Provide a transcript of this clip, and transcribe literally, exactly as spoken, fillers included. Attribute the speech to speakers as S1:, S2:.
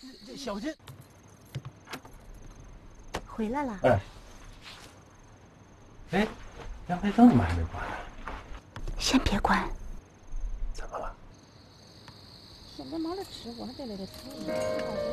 S1: 这小心。
S2: 回来了。
S3: 哎，哎，阳台灯怎么还没关呢？
S2: 先别关。
S3: 怎么了？
S2: 现在没得吃，我还得来这吃。